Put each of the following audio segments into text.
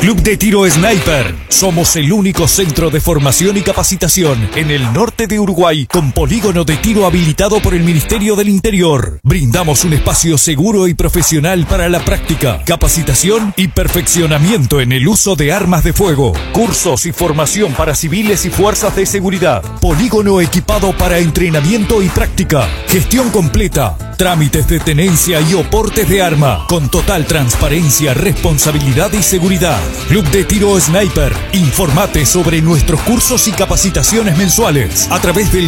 Club de Tiro Sniper. Somos el único centro de formación y capacitación en el norte de Uruguay con polígono de tiro habilitado por el Ministerio del Interior. Brindamos un espacio seguro y profesional para la práctica, capacitación y perfeccionamiento en el uso de armas de fuego. Cursos y formación para civiles y fuerzas de seguridad. Polígono equipado para entrenamiento y práctica. Gestión completa. Trámites de tenencia y oportes de arma. Con total transparencia, responsabilidad y seguridad. Club de Tiro Sniper. Informate sobre nuestros cursos y capacitaciones mensuales a través del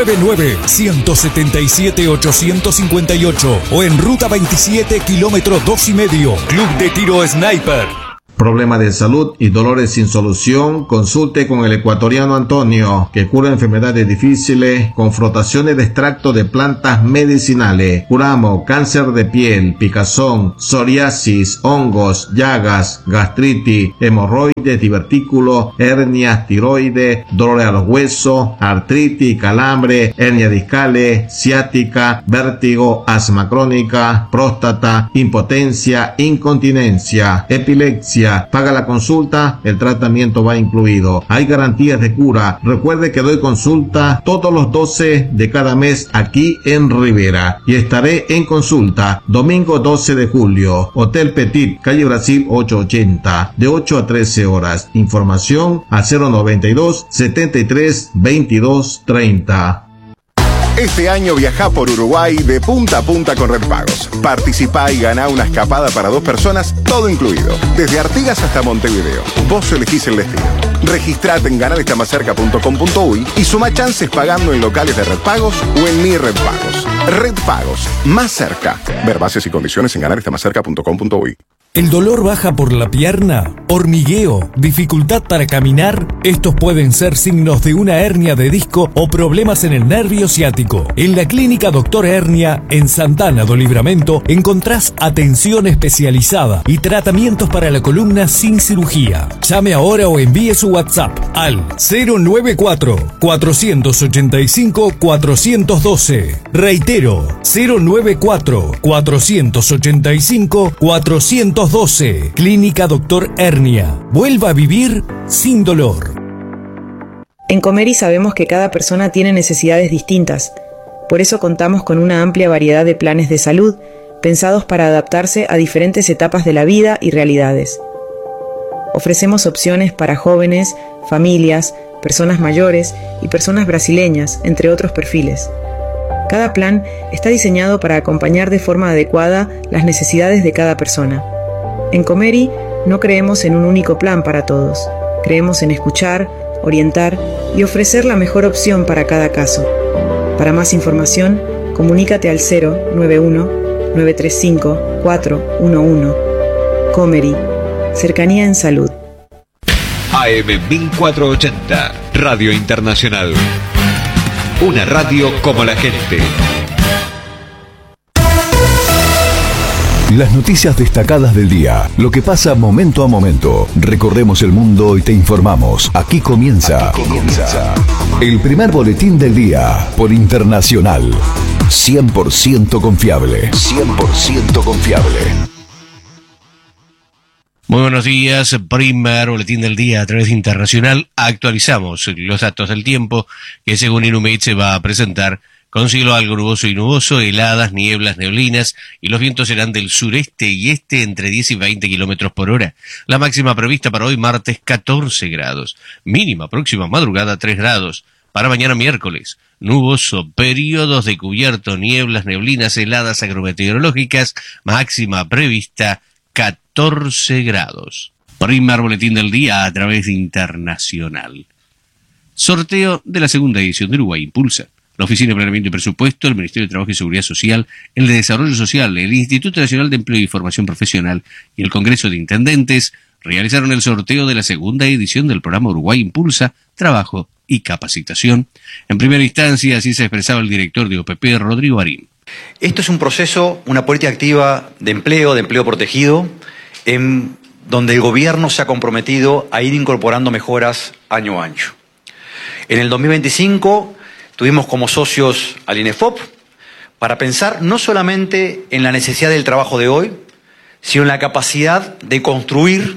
099-177-858 o en Ruta 27, kilómetro 2,5. Club de Tiro Sniper. Problema de salud y dolores sin solución, consulte con el ecuatoriano Antonio, que cura enfermedades difíciles con frotaciones de extracto de plantas medicinales. Curamos cáncer de piel, picazón, psoriasis, hongos, llagas, gastritis, hemorroides, divertículos, hernias, tiroides, dolores a los huesos, artritis, calambre, hernias discales, ciática, vértigo, asma crónica, próstata, impotencia, incontinencia, epilepsia. Paga la consulta, el tratamiento va incluido. Hay garantías de cura. Recuerde que doy consulta todos los 12 de cada mes aquí en Rivera. Y estaré en consulta domingo 12 de julio. Hotel Petit, calle Brasil 880, de 8 a 13 horas. Información al 092 73 22 30. Este año viajá por Uruguay de punta a punta con Red Pagos. Participá y ganá una escapada para 2 personas, todo incluido. Desde Artigas hasta Montevideo. Vos elegís el destino. Registrate en ganarestamascerca.com.uy y suma chances pagando en locales de Red Pagos o en Mi Red Pagos. Red Pagos, más cerca. Ver bases y condiciones en ganarestamascerca.com.uy. ¿El dolor baja por la pierna? ¿Hormigueo? ¿Dificultad para caminar? Estos pueden ser signos de una hernia de disco o problemas en el nervio ciático. En la clínica Doctor Hernia, en Santana do Livramento, encontrás atención especializada y tratamientos para la columna sin cirugía. Llame ahora o envíe su WhatsApp al 094-485-412. Reitero, 094-485-412. Clínica Doctor Hernia. Vuelva a vivir sin dolor. En Comeri sabemos que cada persona tiene necesidades distintas. Por eso contamos con una amplia variedad de planes de salud pensados para adaptarse a diferentes etapas de la vida y realidades. Ofrecemos opciones para jóvenes, familias, personas mayores y personas brasileñas, entre otros perfiles. Cada plan está diseñado para acompañar de forma adecuada las necesidades de cada persona. En Comeri no creemos en un único plan para todos. Creemos en escuchar, orientar y ofrecer la mejor opción para cada caso. Para más información, comunícate al 091-935-411. Comeri, cercanía en salud. AM 1480, Radio Internacional. Una radio como la gente. Las noticias destacadas del día, lo que pasa momento a momento. Recorremos el mundo y te informamos. Aquí comienza. El primer boletín del día por Internacional. 100% confiable. 100% confiable. Muy buenos días, primer boletín del día a través de Internacional. Actualizamos los datos del tiempo que según Inumate se va a presentar con cielo algo nuboso y nuboso, heladas, nieblas, neblinas, y los vientos serán del sureste y este entre 10 y 20 kilómetros por hora. La máxima prevista para hoy martes 14 grados, mínima próxima madrugada 3 grados. Para mañana miércoles, nuboso, periodos de cubierto, nieblas, neblinas, heladas agrometeorológicas, máxima prevista 14 grados. Primer boletín del día a través de Internacional. Sorteo de la segunda edición de Uruguay Impulsa. La Oficina de Planeamiento y Presupuesto, el Ministerio de Trabajo y Seguridad Social, el de Desarrollo Social, el Instituto Nacional de Empleo y Formación Profesional y el Congreso de Intendentes realizaron el sorteo de la segunda edición del programa Uruguay Impulsa, Trabajo y Capacitación. En primera instancia, así se expresaba el director de OPP, Rodrigo Arín. Esto es un proceso, una política activa de empleo protegido, en donde el gobierno se ha comprometido a ir incorporando mejoras año a año. En el 2025 tuvimos como socios al INEFOP para pensar no solamente en la necesidad del trabajo de hoy, sino en la capacidad de construir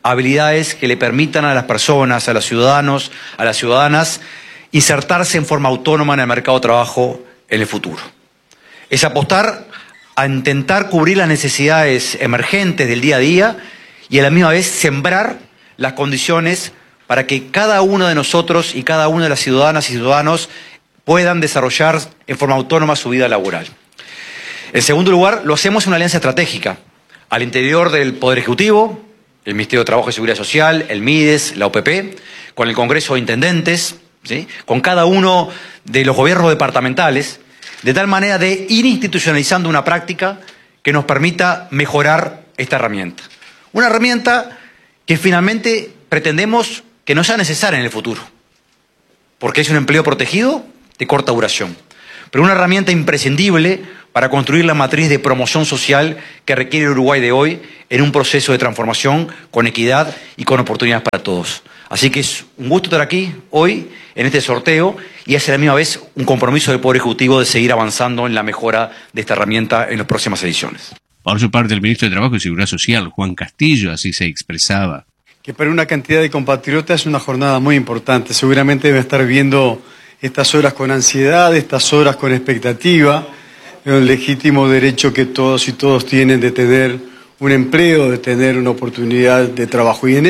habilidades que le permitan a las personas, a los ciudadanos, a las ciudadanas, insertarse en forma autónoma en el mercado de trabajo en el futuro. Es apostar a intentar cubrir las necesidades emergentes del día a día y a la misma vez sembrar las condiciones para que cada uno de nosotros y cada una de las ciudadanas y ciudadanos puedan desarrollar en forma autónoma su vida laboral. En segundo lugar, lo hacemos en una alianza estratégica al interior del Poder Ejecutivo, el Ministerio de Trabajo y Seguridad Social, el MIDES, la OPP, con el Congreso de Intendentes, ¿sí?, con cada uno de los gobiernos departamentales, de tal manera de ir institucionalizando una práctica que nos permita mejorar esta herramienta. Una herramienta que finalmente pretendemos que no sea necesaria en el futuro, porque es un empleo protegido de corta duración, pero una herramienta imprescindible para construir la matriz de promoción social que requiere el Uruguay de hoy en un proceso de transformación con equidad y con oportunidades para todos. Así que es un gusto estar aquí hoy en este sorteo y es a la misma vez un compromiso del Poder Ejecutivo de seguir avanzando en la mejora de esta herramienta en las próximas ediciones. Por su parte, el ministro de Trabajo y Seguridad Social, Juan Castillo, así se expresaba. Que para una cantidad de compatriotas es una jornada muy importante. Seguramente deben estar viendo estas horas con ansiedad, estas horas con expectativa. Es un legítimo derecho que todos y todos tienen de tener un empleo, de tener una oportunidad de trabajo. Y de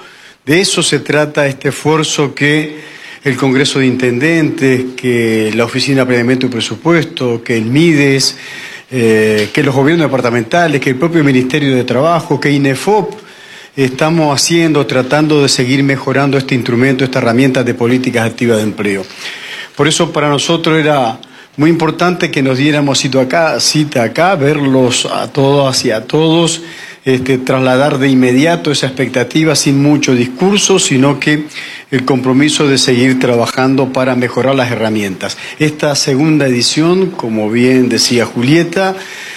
eso se trata este esfuerzo que el Congreso de Intendentes, que la Oficina de Planeamiento y Presupuesto, que el MIDES, que los gobiernos departamentales, que el propio Ministerio de Trabajo, que INEFOP, estamos haciendo, tratando de seguir mejorando este instrumento, esta herramienta de políticas activas de empleo. Por eso para nosotros era muy importante que nos diéramos cita acá, verlos a todas y a todos, trasladar de inmediato esa expectativa sin mucho discurso, sino que el compromiso de seguir trabajando para mejorar las herramientas. Esta segunda edición, como bien decía Julieta,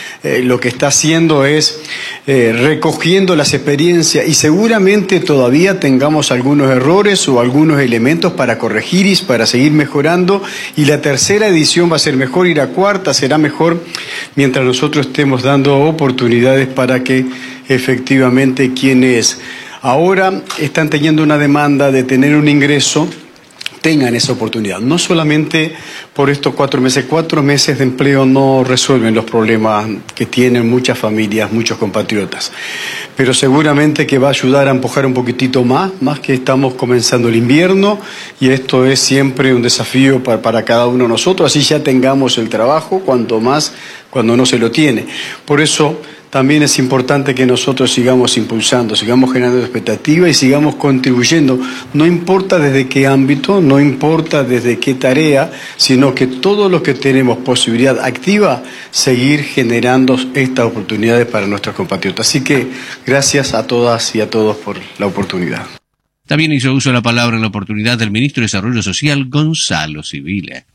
lo que está haciendo es recogiendo las experiencias y seguramente todavía tengamos algunos errores o algunos elementos para corregir y para seguir mejorando, y la tercera edición va a ser mejor y la cuarta será mejor mientras nosotros estemos dando oportunidades para que efectivamente quienes ahora están teniendo una demanda de tener un ingreso tengan esa oportunidad. No solamente por estos 4 meses. 4 meses de empleo no resuelven los problemas que tienen muchas familias, muchos compatriotas. Pero seguramente que va a ayudar a empujar un poquitito más que estamos comenzando el invierno, y esto es siempre un desafío para cada uno de nosotros, así ya tengamos el trabajo, cuanto más cuando no se lo tiene. Por eso también es importante que nosotros sigamos impulsando, sigamos generando expectativa y sigamos contribuyendo. No importa desde qué ámbito, no importa desde qué tarea, sino que todos los que tenemos posibilidad activa, seguir generando estas oportunidades para nuestros compatriotas. Así que gracias a todas y a todos por la oportunidad. También hizo uso de la palabra en la oportunidad del ministro de Desarrollo Social, Gonzalo Civile.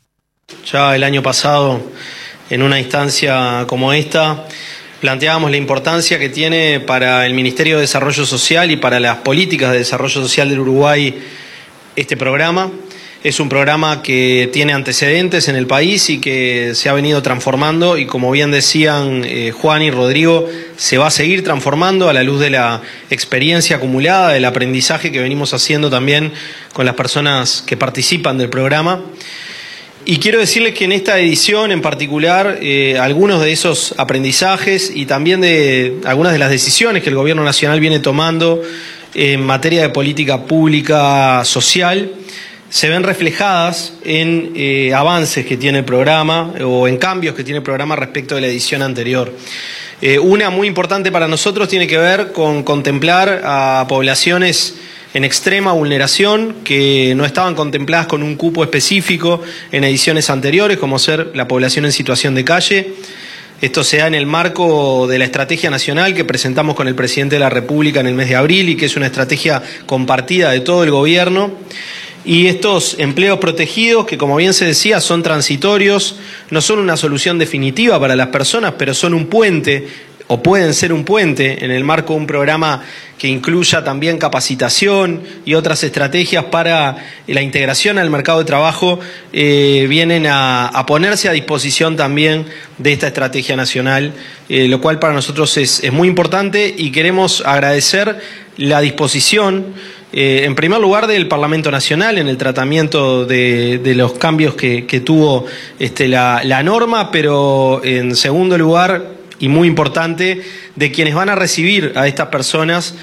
Ya el año pasado, en una instancia como esta, planteábamos la importancia que tiene para el Ministerio de Desarrollo Social y para las políticas de desarrollo social del Uruguay este programa. Es un programa que tiene antecedentes en el país y que se ha venido transformando y, como bien decían Juan y Rodrigo, se va a seguir transformando a la luz de la experiencia acumulada, del aprendizaje que venimos haciendo también con las personas que participan del programa. Y quiero decirles que en esta edición en particular, algunos de esos aprendizajes y también de algunas de las decisiones que el Gobierno Nacional viene tomando en materia de política pública social se ven reflejadas en avances que tiene el programa o en cambios que tiene el programa respecto de la edición anterior. Una muy importante para nosotros tiene que ver con contemplar a poblaciones en extrema vulneración que no estaban contempladas con un cupo específico en ediciones anteriores, como ser la población en situación de calle. Esto se da en el marco de la estrategia nacional que presentamos con el presidente de la República en el mes de abril y que es una estrategia compartida de todo el gobierno. Y estos empleos protegidos, que como bien se decía, son transitorios, no son una solución definitiva para las personas, pero son un puente o pueden ser un puente en el marco de un programa que incluya también capacitación y otras estrategias para la integración al mercado de trabajo, vienen a ponerse a disposición también de esta estrategia nacional, lo cual para nosotros es muy importante y queremos agradecer la disposición, en primer lugar, del Parlamento Nacional en el tratamiento de los cambios que tuvo la norma, pero en segundo lugar, y muy importante, de quienes van a recibir a estas personas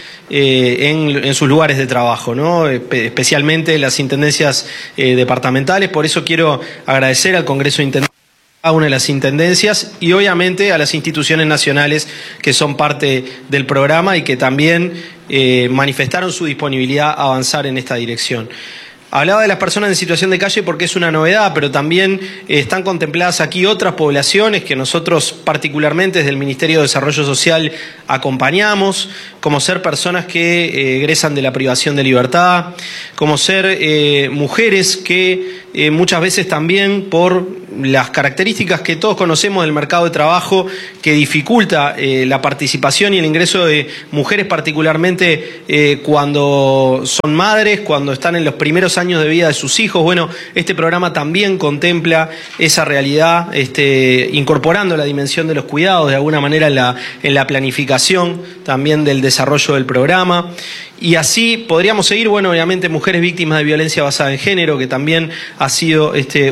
en sus lugares de trabajo, ¿no? Especialmente las intendencias departamentales. Por eso quiero agradecer al Congreso de Intendentes, a una de las intendencias y obviamente a las instituciones nacionales que son parte del programa y que también manifestaron su disponibilidad a avanzar en esta dirección. Hablaba de las personas en situación de calle porque es una novedad, pero también están contempladas aquí otras poblaciones que nosotros particularmente desde el Ministerio de Desarrollo Social acompañamos, como ser personas que egresan de la privación de libertad, como ser mujeres que muchas veces también por las características que todos conocemos del mercado de trabajo que dificulta la participación y el ingreso de mujeres particularmente cuando son madres, cuando están en los primeros años de vida de sus hijos. Bueno, este programa también contempla esa realidad, incorporando la dimensión de los cuidados de alguna manera en la planificación también del desarrollo del programa. Y así podríamos seguir, bueno, obviamente mujeres víctimas de violencia basada en género, que también ha sido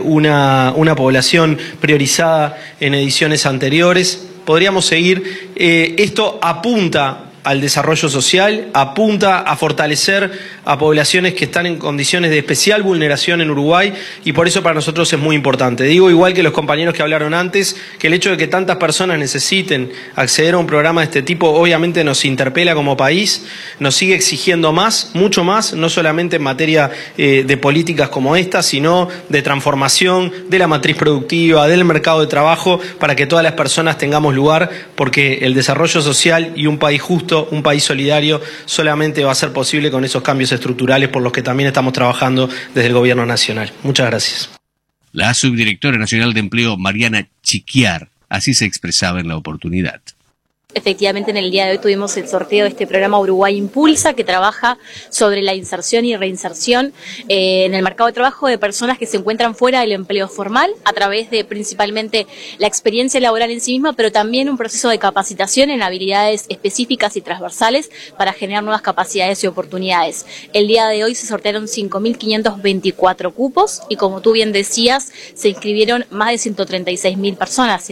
una población priorizada en ediciones anteriores. Podríamos seguir, esto apunta al desarrollo social, apunta a fortalecer a poblaciones que están en condiciones de especial vulneración en Uruguay y por eso para nosotros es muy importante. Digo, igual que los compañeros que hablaron antes, que el hecho de que tantas personas necesiten acceder a un programa de este tipo obviamente nos interpela como país, nos sigue exigiendo más, mucho más, no solamente en materia de políticas como esta, sino de transformación de la matriz productiva, del mercado de trabajo, para que todas las personas tengamos lugar, porque el desarrollo social y un país justo, un país solidario, solamente va a ser posible con esos cambios estructurales por los que también estamos trabajando desde el Gobierno Nacional. Muchas gracias. La subdirectora nacional de Empleo, Mariana Chiquiar, así se expresaba en la oportunidad. Efectivamente, en el día de hoy tuvimos el sorteo de este programa Uruguay Impulsa, que trabaja sobre la inserción y reinserción en el mercado de trabajo de personas que se encuentran fuera del empleo formal, a través de principalmente la experiencia laboral en sí misma, pero también un proceso de capacitación en habilidades específicas y transversales para generar nuevas capacidades y oportunidades. El día de hoy se sortearon 5.524 cupos y, como tú bien decías, se inscribieron más de 136.000 personas,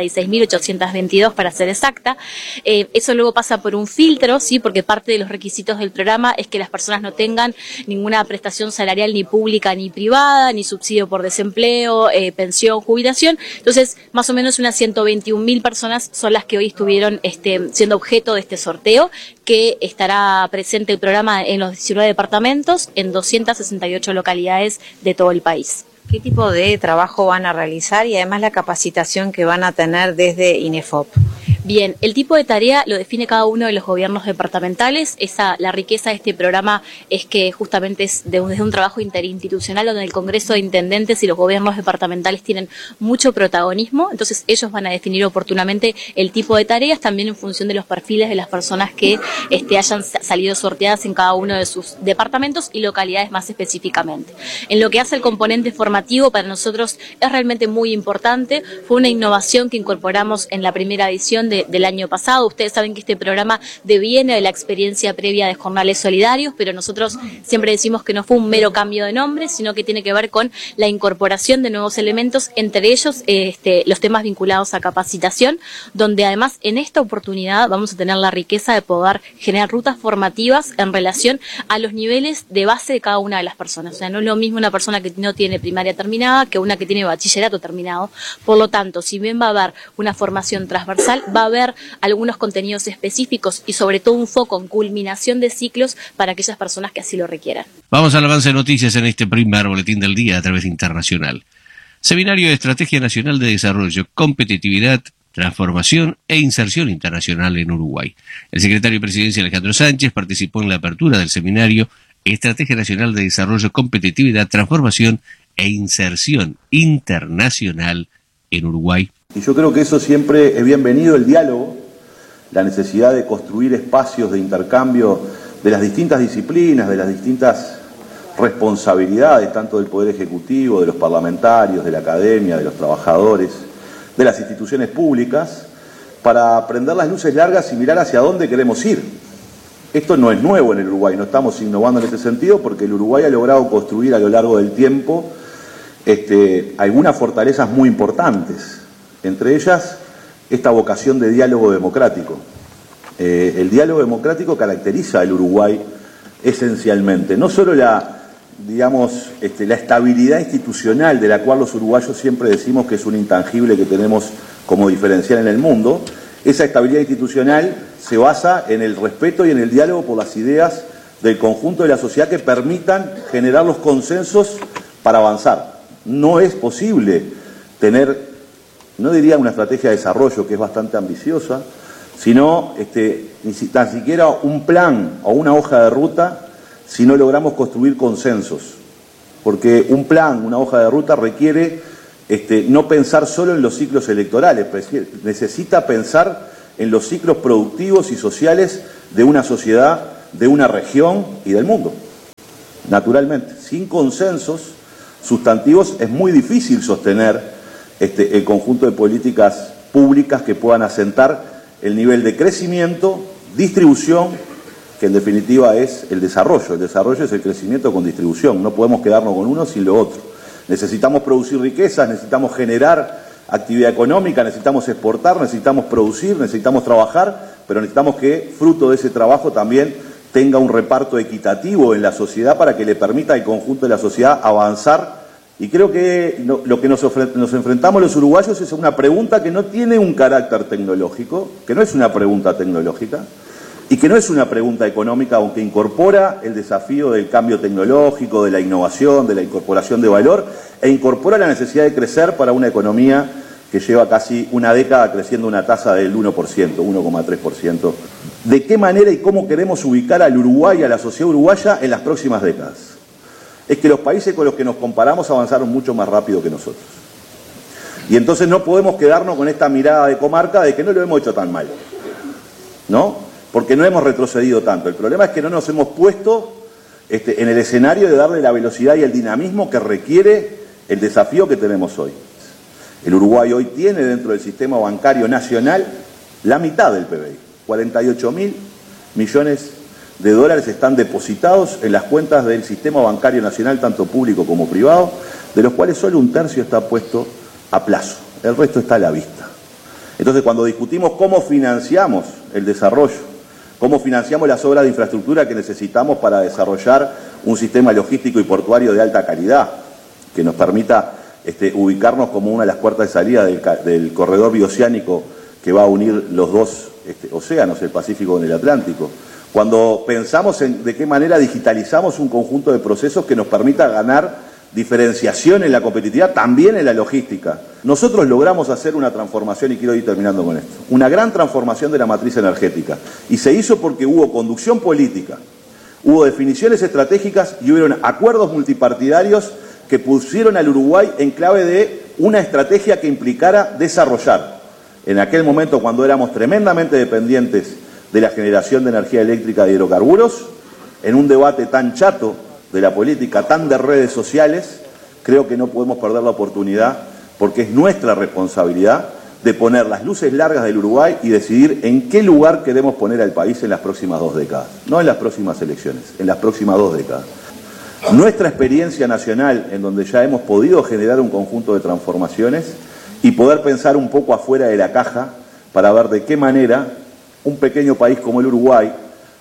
136.822 para ser exacta. Eso luego pasa por un filtro, sí, porque parte de los requisitos del programa es que las personas no tengan ninguna prestación salarial ni pública ni privada, ni subsidio por desempleo, pensión, jubilación. Entonces, más o menos unas 121.000 personas son las que hoy estuvieron siendo objeto de este sorteo, que estará presente el programa en los 19 departamentos, en 268 localidades de todo el país. ¿Qué tipo de trabajo van a realizar y además la capacitación que van a tener desde INEFOP? Bien, el tipo de tarea lo define cada uno de los gobiernos departamentales. La riqueza de este programa es que justamente es desde un trabajo interinstitucional donde el Congreso de Intendentes y los gobiernos departamentales tienen mucho protagonismo. Entonces ellos van a definir oportunamente el tipo de tareas, también en función de los perfiles de las personas que hayan salido sorteadas en cada uno de sus departamentos y localidades más específicamente. En lo que hace el componente formativo, para nosotros es realmente muy importante. Fue una innovación que incorporamos en la primera edición del año pasado. Ustedes saben que este programa deviene de la experiencia previa de Jornales Solidarios, pero nosotros siempre decimos que no fue un mero cambio de nombre, sino que tiene que ver con la incorporación de nuevos elementos, entre ellos los temas vinculados a capacitación, donde además en esta oportunidad vamos a tener la riqueza de poder generar rutas formativas en relación a los niveles de base de cada una de las personas. O sea, no es lo mismo una persona que no tiene primaria terminada que una que tiene bachillerato terminado. Por lo tanto, si bien va a haber una formación transversal, va a haber algunos contenidos específicos y sobre todo un foco en culminación de ciclos para aquellas personas que así lo requieran. Vamos al avance de noticias en este primer boletín del día a través de Internacional. Seminario de Estrategia Nacional de Desarrollo, Competitividad, Transformación e Inserción Internacional en Uruguay. El secretario de Presidencia Alejandro Sánchez participó en la apertura del seminario Estrategia Nacional de Desarrollo, Competitividad, Transformación e Inserción Internacional en Uruguay. Y yo creo que eso siempre es bienvenido, el diálogo, la necesidad de construir espacios de intercambio de las distintas disciplinas, de las distintas responsabilidades, tanto del Poder Ejecutivo, de los parlamentarios, de la academia, de los trabajadores, de las instituciones públicas, para prender las luces largas y mirar hacia dónde queremos ir. Esto no es nuevo en el Uruguay, no estamos innovando en ese sentido, porque el Uruguay ha logrado construir a lo largo del tiempo algunas fortalezas muy importantes, entre ellas esta vocación de diálogo democrático. El diálogo democrático caracteriza al Uruguay esencialmente, no solo la estabilidad institucional, de la cual los uruguayos siempre decimos que es un intangible que tenemos como diferencial en el mundo. Esa estabilidad institucional se basa en el respeto y en el diálogo por las ideas del conjunto de la sociedad que permitan generar los consensos para avanzar. No es posible tener, no diría una estrategia de desarrollo que es bastante ambiciosa, sino ni tan siquiera un plan o una hoja de ruta si no logramos construir consensos. Porque un plan, una hoja de ruta requiere no pensar solo en los ciclos electorales, necesita pensar en los ciclos productivos y sociales de una sociedad, de una región y del mundo. Naturalmente, sin consensos sustantivos es muy difícil sostener el conjunto de políticas públicas que puedan asentar el nivel de crecimiento, distribución, que en definitiva es el desarrollo. El desarrollo es el crecimiento con distribución, no podemos quedarnos con uno sin lo otro. Necesitamos producir riquezas, necesitamos generar actividad económica, necesitamos exportar, necesitamos producir, necesitamos trabajar, pero necesitamos que fruto de ese trabajo también tenga un reparto equitativo en la sociedad para que le permita al conjunto de la sociedad avanzar. Y creo que lo que nos enfrentamos los uruguayos es una pregunta que no tiene un carácter tecnológico, que no es una pregunta tecnológica, y que no es una pregunta económica, aunque incorpora el desafío del cambio tecnológico, de la innovación, de la incorporación de valor, e incorpora la necesidad de crecer para una economía que lleva casi una década creciendo una tasa del 1%, 1,3%. ¿De qué manera y cómo queremos ubicar al Uruguay, a la sociedad uruguaya, en las próximas décadas? Es que los países con los que nos comparamos avanzaron mucho más rápido que nosotros. Y entonces no podemos quedarnos con esta mirada de comarca de que no lo hemos hecho tan mal, ¿no? Porque no hemos retrocedido tanto. El problema es que no nos hemos puesto en el escenario de darle la velocidad y el dinamismo que requiere el desafío que tenemos hoy. El Uruguay hoy tiene dentro del sistema bancario nacional la mitad del PBI. 48.000 millones de dólares están depositados en las cuentas del sistema bancario nacional, tanto público como privado, de los cuales solo un tercio está puesto a plazo. El resto está a la vista. Entonces, cuando discutimos cómo financiamos el desarrollo, cómo financiamos las obras de infraestructura que necesitamos para desarrollar un sistema logístico y portuario de alta calidad, que nos permita ubicarnos como una de las puertas de salida del corredor bioceánico que va a unir los dos océanos, el Pacífico con el Atlántico. Cuando pensamos en de qué manera digitalizamos un conjunto de procesos que nos permita ganar diferenciación en la competitividad, también en la logística. Nosotros logramos hacer una transformación, y quiero ir terminando con esto, una gran transformación de la matriz energética. Y se hizo porque hubo conducción política, hubo definiciones estratégicas y hubieron acuerdos multipartidarios que pusieron al Uruguay en clave de una estrategia que implicara desarrollar. En aquel momento, cuando éramos tremendamente dependientes de la generación de energía eléctrica de hidrocarburos, en un debate tan chato de la política, tan de redes sociales, creo que no podemos perder la oportunidad, porque es nuestra responsabilidad de poner las luces largas del Uruguay y decidir en qué lugar queremos poner al país en las próximas 2 décadas. No en las próximas elecciones, en las próximas 2 décadas. Nuestra experiencia nacional, en donde ya hemos podido generar un conjunto de transformaciones y poder pensar un poco afuera de la caja para ver de qué manera un pequeño país como el Uruguay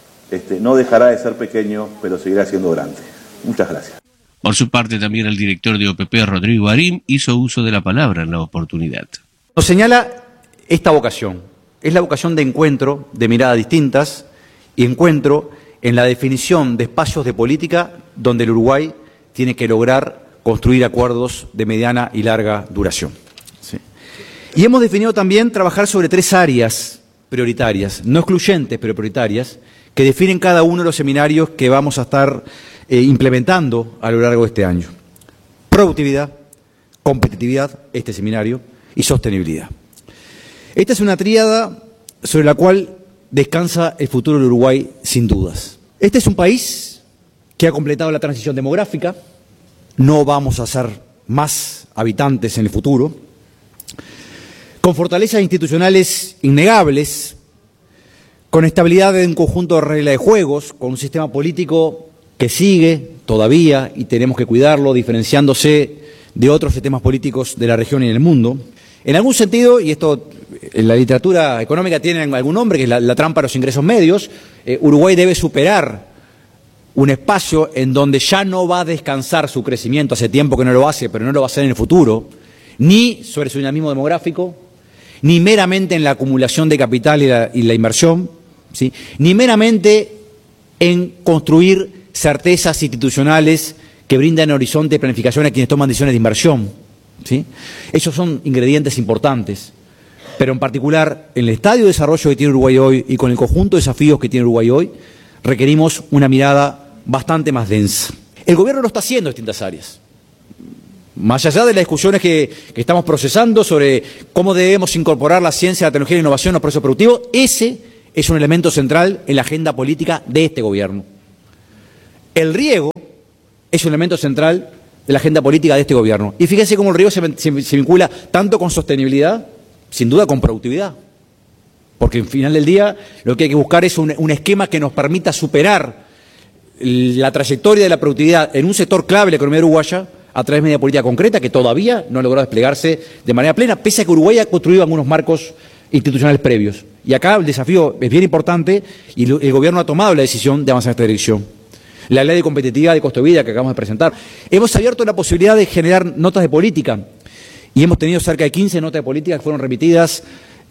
no dejará de ser pequeño, pero seguirá siendo grande. Muchas gracias. Por su parte, también el director de OPP, Rodrigo Arim, hizo uso de la palabra en la oportunidad. Nos señala esta vocación. Es la vocación de encuentro, de miradas distintas, y encuentro en la definición de espacios de política donde el Uruguay tiene que lograr construir acuerdos de mediana y larga duración. ¿Sí? Y hemos definido también trabajar sobre 3 áreas prioritarias, no excluyentes, pero prioritarias, que definen cada uno de los seminarios que vamos a estar implementando a lo largo de este año. Productividad, competitividad, este seminario, y sostenibilidad. Esta es una tríada sobre la cual descansa el futuro del Uruguay sin dudas. Este es un país que ha completado la transición demográfica, no vamos a ser más habitantes en el futuro, con fortalezas institucionales innegables, con estabilidad de un conjunto de reglas de juegos, con un sistema político que sigue todavía, y tenemos que cuidarlo, diferenciándose de otros sistemas políticos de la región y del mundo. En algún sentido, y esto en la literatura económica tiene algún nombre, que es la trampa de los ingresos medios, Uruguay debe superar un espacio en donde ya no va a descansar su crecimiento, hace tiempo que no lo hace, pero no lo va a hacer en el futuro, ni sobre su dinamismo demográfico, ni meramente en la acumulación de capital y la inversión, ¿sí? Ni meramente en construir certezas institucionales que brindan horizonte de planificación a quienes toman decisiones de inversión, ¿sí? Esos son ingredientes importantes, pero en particular en el estadio de desarrollo que tiene Uruguay hoy y con el conjunto de desafíos que tiene Uruguay hoy, requerimos una mirada bastante más densa. El gobierno lo está haciendo en distintas áreas. Más allá de las discusiones que estamos procesando sobre cómo debemos incorporar la ciencia, la tecnología y la innovación en los procesos productivos, ese es un elemento central en la agenda política de este gobierno. El riego es un elemento central de la agenda política de este gobierno. Y fíjense cómo el riego se vincula tanto con sostenibilidad, sin duda con productividad. Porque al final del día lo que hay que buscar es un esquema que nos permita superar la trayectoria de la productividad en un sector clave de la economía uruguaya a través de medida política concreta que todavía no ha logrado desplegarse de manera plena, pese a que Uruguay ha construido algunos marcos institucionales previos. Y acá el desafío es bien importante y el gobierno ha tomado la decisión de avanzar en esta dirección. La ley de competitividad de costo de vida que acabamos de presentar. Hemos abierto la posibilidad de generar notas de política y hemos tenido cerca de 15 notas de política que fueron remitidas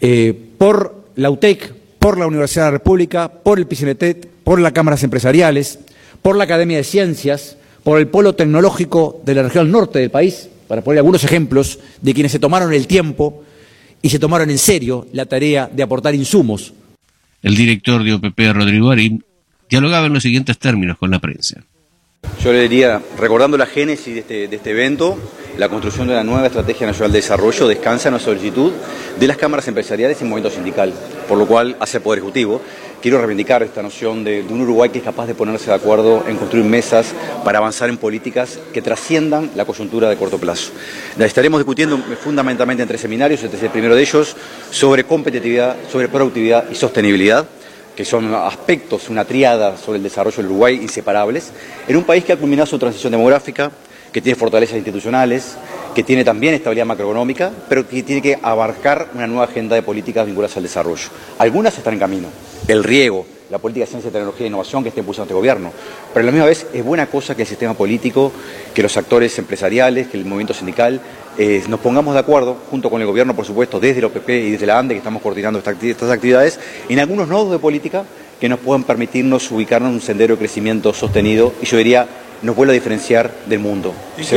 por la UTEC, por la Universidad de la República, por el PCNT, por las cámaras empresariales, por la Academia de Ciencias, por el Polo Tecnológico de la región norte del país, para poner algunos ejemplos de quienes se tomaron el tiempo y se tomaron en serio la tarea de aportar insumos. El director de OPP, Rodrigo Arín, dialogaba en los siguientes términos con la prensa. Yo le diría, recordando la génesis de este evento, la construcción de una nueva Estrategia Nacional de Desarrollo descansa en la solicitud de las cámaras empresariales y el movimiento sindical, por lo cual, hacia el Poder Ejecutivo, quiero reivindicar esta noción de un Uruguay que es capaz de ponerse de acuerdo en construir mesas para avanzar en políticas que trasciendan la coyuntura de corto plazo. La estaremos discutiendo fundamentalmente en 3 seminarios, este es el primero de ellos, sobre competitividad, sobre productividad y sostenibilidad, que son aspectos, una tríada sobre el desarrollo del Uruguay inseparables, en un país que ha culminado su transición demográfica, que tiene fortalezas institucionales, que tiene también estabilidad macroeconómica, pero que tiene que abarcar una nueva agenda de políticas vinculadas al desarrollo. Algunas están en camino. El riego, la política de ciencia, tecnología e innovación que está impulsando este gobierno. Pero a la misma vez es buena cosa que el sistema político, que los actores empresariales, que el movimiento sindical, nos pongamos de acuerdo, junto con el gobierno, por supuesto, desde la OPP y desde la ANDE, que estamos coordinando estas actividades, en algunos nodos de política que nos puedan permitirnos ubicarnos en un sendero de crecimiento sostenido y yo diría, nos vuelve a diferenciar del mundo.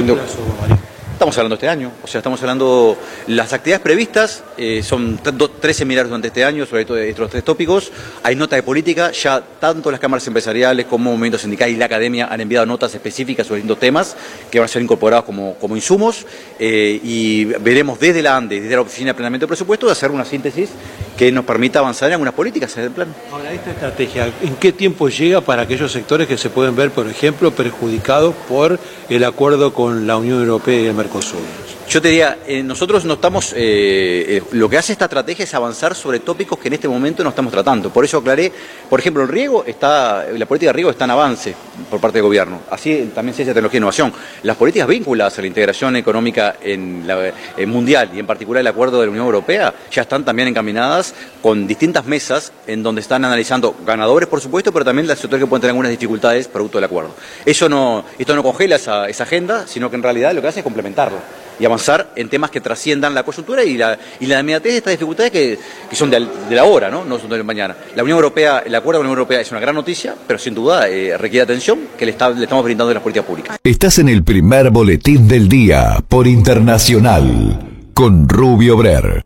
Estamos hablando este año, o sea, estamos hablando, las actividades previstas son 3 seminarios durante este año sobre estos 3 tópicos, hay nota de política, ya tanto las cámaras empresariales como el movimiento sindical y la academia han enviado notas específicas sobre distintos temas que van a ser incorporados como insumos y veremos desde la ANDE, desde la Oficina de Planeamiento de Presupuesto, de hacer una síntesis que nos permita avanzar en algunas políticas en el plan. Ahora, esta estrategia, ¿en qué tiempo llega para aquellos sectores que se pueden ver, por ejemplo, perjudicados por el acuerdo con la Unión Europea y el Mercosur? Yo te diría, nosotros no estamos, lo que hace esta estrategia es avanzar sobre tópicos que en este momento no estamos tratando. Por eso aclaré, por ejemplo, el riego la política de riego está en avance por parte del gobierno. Así también ciencia, tecnología e innovación. Las políticas vinculadas a la integración económica mundial y en particular el acuerdo de la Unión Europea ya están también encaminadas con distintas mesas en donde están analizando ganadores, por supuesto, pero también los sectores que pueden tener algunas dificultades producto del acuerdo. Esto no congela esa agenda, sino que en realidad lo que hace es complementarla y avanzar en temas que trasciendan la coyuntura y la inmediatez de estas dificultades que son de la hora, no son del mañana. La Unión Europea, el acuerdo de la Unión Europea es una gran noticia, pero sin duda requiere atención que le estamos brindando en las políticas públicas. Estás en el primer boletín del día por Internacional con Rubio Brer.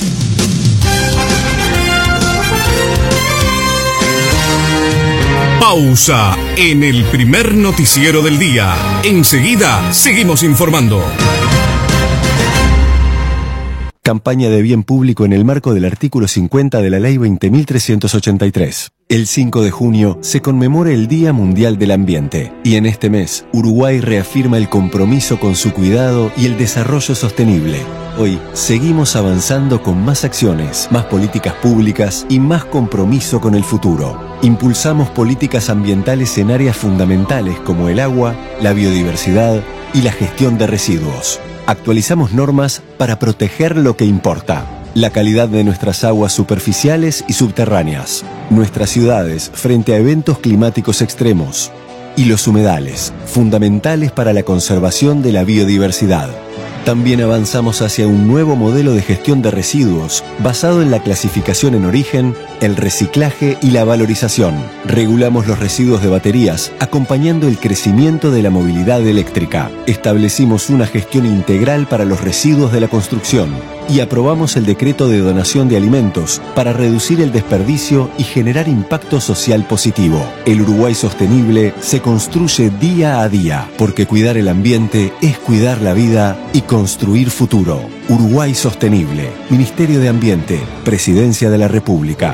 Pausa en el primer noticiero del día. Enseguida seguimos informando. Campaña de bien público en el marco del artículo 50 de la Ley 20.383. El 5 de junio se conmemora el Día Mundial del Ambiente y en este mes Uruguay reafirma el compromiso con su cuidado y el desarrollo sostenible. Hoy seguimos avanzando con más acciones, más políticas públicas y más compromiso con el futuro. Impulsamos políticas ambientales en áreas fundamentales como el agua, la biodiversidad y la gestión de residuos. Actualizamos normas para proteger lo que importa: la calidad de nuestras aguas superficiales y subterráneas, nuestras ciudades frente a eventos climáticos extremos y los humedales, fundamentales para la conservación de la biodiversidad. También avanzamos hacia un nuevo modelo de gestión de residuos basado en la clasificación en origen, el reciclaje y la valorización. Regulamos los residuos de baterías, acompañando el crecimiento de la movilidad eléctrica. Establecimos una gestión integral para los residuos de la construcción y aprobamos el decreto de donación de alimentos para reducir el desperdicio y generar impacto social positivo. El Uruguay sostenible se construye día a día, porque cuidar el ambiente es cuidar la vida y construir futuro. Uruguay sostenible. Ministerio de Ambiente. Presidencia de la República.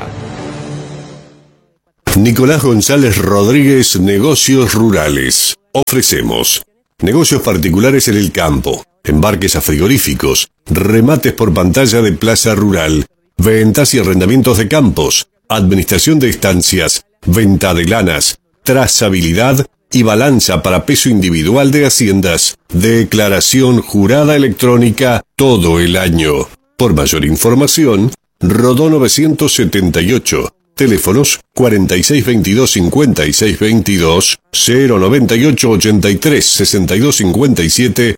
Nicolás González Rodríguez, Negocios Rurales. Ofrecemos negocios particulares en el campo, embarques a frigoríficos, remates por pantalla de plaza rural, ventas y arrendamientos de campos, administración de estancias, venta de lanas, trazabilidad y balanza para peso individual de haciendas, declaración jurada electrónica todo el año. Por mayor información, Rodó 978, teléfonos 4622-5622, 098-83-6257,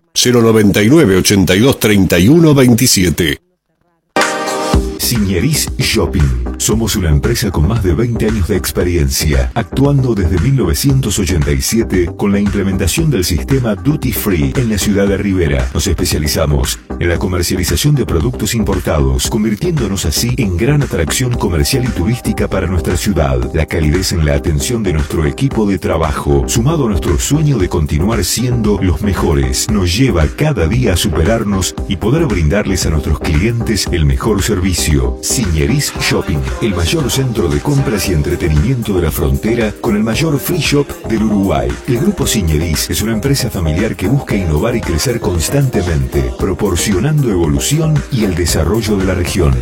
099-82-31-27. Signeris Shopping. Somos una empresa con más de 20 años de experiencia, actuando desde 1987 con la implementación del sistema Duty Free en la ciudad de Rivera. Nos especializamos en la comercialización de productos importados, convirtiéndonos así en gran atracción comercial y turística para nuestra ciudad. La calidez en la atención de nuestro equipo de trabajo, sumado a nuestro sueño de continuar siendo los mejores, nos lleva cada día a superarnos y poder brindarles a nuestros clientes el mejor servicio. Signeris Shopping, el mayor centro de compras y entretenimiento de la frontera con el mayor free shop del Uruguay. El Grupo Signeris es una empresa familiar que busca innovar y crecer constantemente, proporcionando evolución y el desarrollo de la región.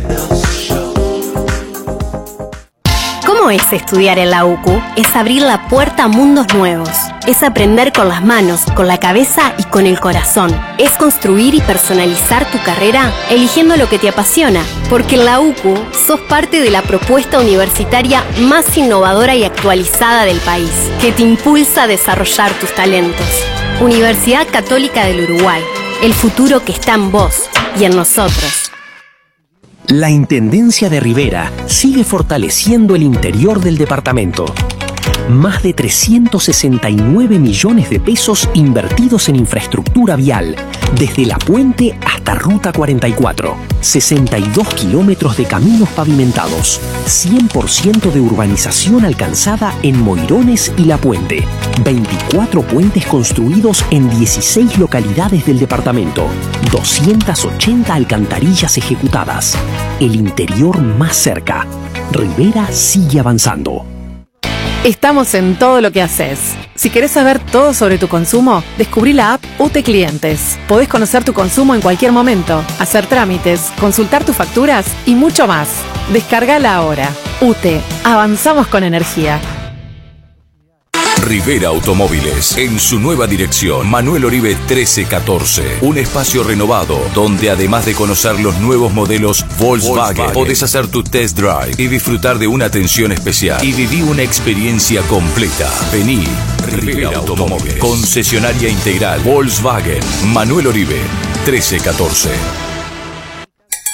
¿Cómo es estudiar en la UCU? Es abrir la puerta a mundos nuevos. Es aprender con las manos, con la cabeza y con el corazón. Es construir y personalizar tu carrera eligiendo lo que te apasiona. Porque en la UCU sos parte de la propuesta universitaria más innovadora y actualizada del país, que te impulsa a desarrollar tus talentos. Universidad Católica del Uruguay. El futuro que está en vos y en nosotros. La Intendencia de Rivera sigue fortaleciendo el interior del departamento. Más de 369 millones de pesos invertidos en infraestructura vial, desde La Puente hasta Ruta 44. 62 kilómetros de caminos pavimentados. 100% de urbanización alcanzada en Moirones y La Puente. 24 puentes construidos en 16 localidades del departamento. 280 alcantarillas ejecutadas. El interior más cerca. Rivera sigue avanzando. Estamos en todo lo que haces. Si querés saber todo sobre tu consumo, descubrí la app UTE Clientes. Podés conocer tu consumo en cualquier momento, hacer trámites, consultar tus facturas y mucho más. Descargala ahora. UTE. Avanzamos con energía. Rivera Automóviles, en su nueva dirección, Manuel Oribe 1314. Un espacio renovado, donde además de conocer los nuevos modelos Volkswagen, podés hacer tu test drive y disfrutar de una atención especial. Y viví una experiencia completa. Vení, Rivera Automóviles, concesionaria integral Volkswagen, Manuel Oribe 1314.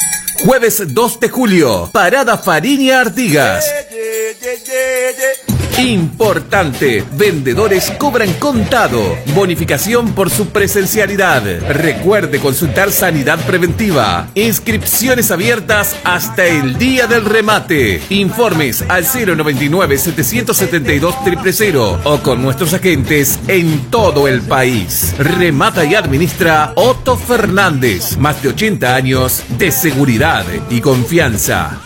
Jueves 2 de julio, Parada Fariña Artigas. Importante, vendedores cobran contado, bonificación por su presencialidad. Recuerde consultar Sanidad Preventiva. Inscripciones abiertas hasta el día del remate. Informes al 099-772-000 o con nuestros agentes en todo el país. Remata y administra Otto Fernández. Más de 80 años de seguridad y confianza.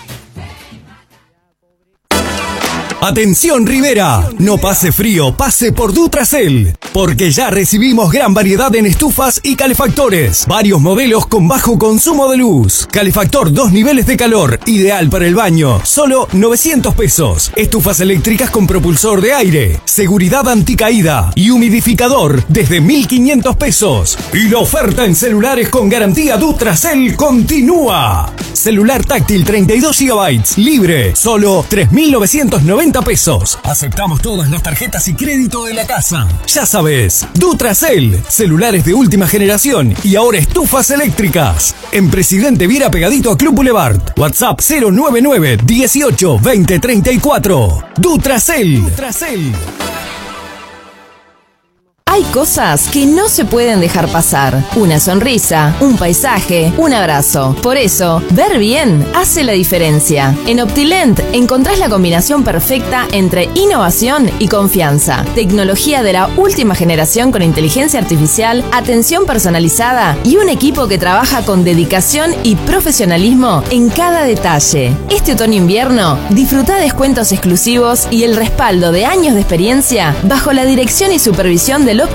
Atención Rivera, no pase frío, pase por Dutracel, porque ya recibimos gran variedad en estufas y calefactores, varios modelos con bajo consumo de luz. Calefactor 2 niveles de calor, ideal para el baño, solo 900 pesos. Estufas eléctricas con propulsor de aire, seguridad anticaída y humidificador desde 1.500 pesos. Y la oferta en celulares con garantía Dutracel continúa. Celular táctil 32 GB, libre, solo 3.990 pesos. Aceptamos todas las tarjetas y crédito de la casa. Ya sabes, Dutracel, celulares de última generación y ahora estufas eléctricas. En Presidente Viera pegadito a Club Boulevard. WhatsApp 099 18 20 34. Dutracel. Hay cosas que no se pueden dejar pasar. Una sonrisa, un paisaje, un abrazo. Por eso, ver bien hace la diferencia. En Optilent encontrás la combinación perfecta entre innovación y confianza. Tecnología de la última generación con inteligencia artificial, atención personalizada y un equipo que trabaja con dedicación y profesionalismo en cada detalle. Este otoño-invierno, disfruta descuentos exclusivos y el respaldo de años de experiencia bajo la dirección y supervisión del